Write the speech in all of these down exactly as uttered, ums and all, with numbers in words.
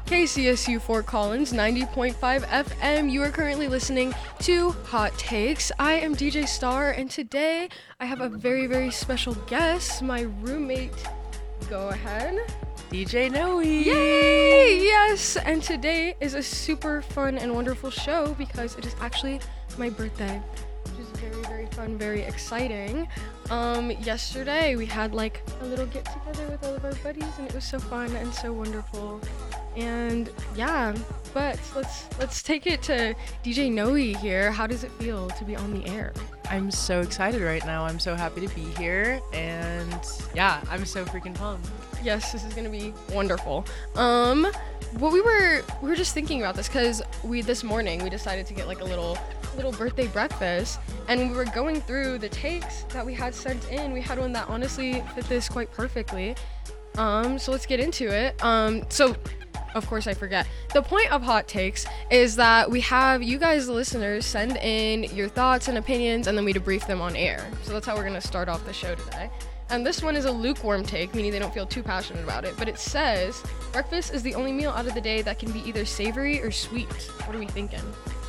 K C S U Fort Collins ninety point five F M. You are currently listening to Hot Takes. I am D J Star, and today I have a very, very special guest, my roommate. Go ahead. D J Noe. Yay! Yes, and today is a super fun and wonderful show because it is actually my birthday, which is very, very fun, very exciting. Um, yesterday we had like a little get together with all of our buddies, and it was so fun and so wonderful. And yeah, but let's let's take it to D J Noe here. How does it feel to be on the air? I'm so excited right now. I'm so happy to be here, and yeah, I'm so freaking pumped. Yes, this is gonna be wonderful. Um, what we were we were just thinking about this because we this morning we decided to get like a little little birthday breakfast, and we were going through the takes that we had sent in. We had one that honestly fit this quite perfectly. Um, so let's get into it. Um, so. Of course I forget. The point of Hot Takes is that we have you guys, the listeners, send in your thoughts and opinions, and then we debrief them on air. So that's how we're going to start off the show today. And this one is a lukewarm take, meaning they don't feel too passionate about it. But it says, breakfast is the only meal out of the day that can be either savory or sweet. What are we thinking?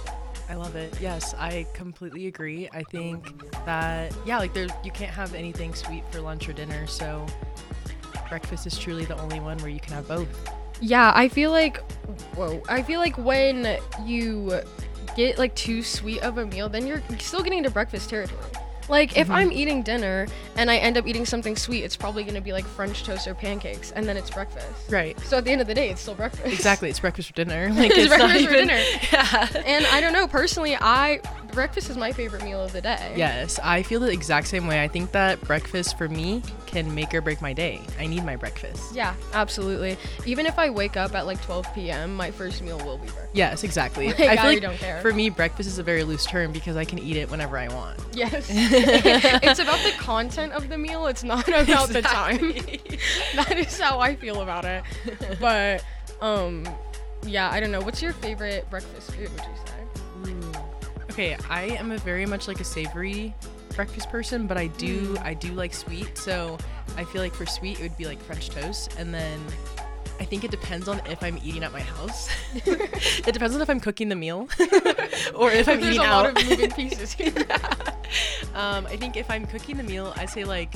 I love it. Yes, I completely agree. I think that, yeah, like there, you can't have anything sweet for lunch or dinner. So breakfast is truly the only one where you can have both. Yeah, I feel like, whoa, I feel like when you get like too sweet of a meal, then you're still getting into breakfast territory. Like, if mm-hmm. I'm eating dinner and I end up eating something sweet, it's probably going to be like French toast or pancakes, and then it's breakfast. Right. So at the end of the day, it's still breakfast. Exactly, it's breakfast for dinner. Like, it's, it's breakfast not for even, dinner. Yeah. And I don't know, personally, I breakfast is my favorite meal of the day. Yes, I feel the exact same way. I think that breakfast for me can make or break my day. I need my breakfast. Yeah, absolutely. Even if I wake up at like twelve p.m., my first meal will be breakfast. Yes, exactly. Like, I feel I like don't care. For me, breakfast is a very loose term because I can eat it whenever I want. Yes. It's about the content of the meal. It's not about Exactly. the time. That is how I feel about it. But, um, yeah, I don't know. What's your favorite breakfast food, would you say? Ooh. Okay, I am a very much like a savory breakfast person, but I do Mm. I do like sweet. So I feel like for sweet it would be like French toast, and then I think it depends on if I'm eating at my house. It depends on if I'm cooking the meal or if I'm There's eating a out. lot of moving pieces here. um, I think if I'm cooking the meal, I say like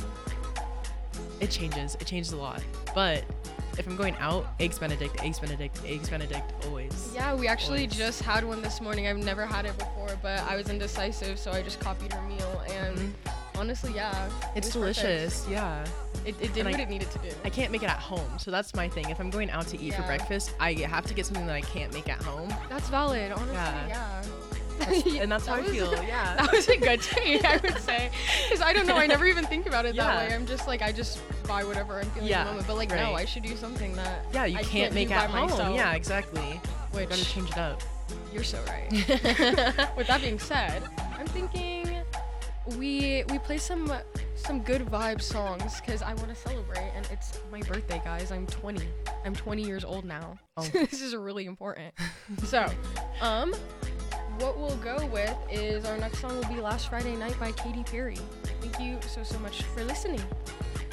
it changes. It changes a lot. But if I'm going out, eggs Benedict, eggs Benedict, eggs Benedict, always. Yeah, we actually Always. just had one this morning. I've never had it before, but I was indecisive, so I just copied her meal, and Mm-hmm. honestly, yeah. It's it was delicious. perfect. Yeah. It, it did And what I- it needed to do. I can't make it at home, so that's my thing. If I'm going out to eat for Yeah. breakfast, I have to get something that I can't make at home. That's valid, honestly, Yeah. yeah. That's- and that's how That I was- feel, yeah. That was a good take, I would say. Because I don't know, I never even think about it that Yeah. way. I'm just like, I just buy whatever I'm feeling Yeah, in the moment. But like, no, right. I should do something that Yeah, you I can't, make do at by home. myself. Yeah, exactly. Which, You gotta change it up. you're so right. With that being said, I'm thinking we we play some some good vibe songs because I want to celebrate, and it's my birthday, guys. I'm twenty. I'm twenty years old now. Oh. This is really important. So, um, what we'll go with is our next song will be "Last Friday Night" by Katy Perry. Thank you so so much for listening.